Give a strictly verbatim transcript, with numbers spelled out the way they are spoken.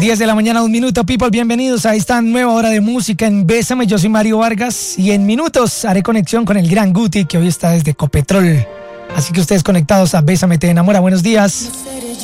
diez de la mañana, un minuto, people, bienvenidos a esta nueva hora de música en Bésame. Yo soy Mario Vargas y en minutos haré conexión con el gran Guti, que hoy está desde Copetrol. Así que ustedes conectados a Bésame Te Enamora. Buenos días.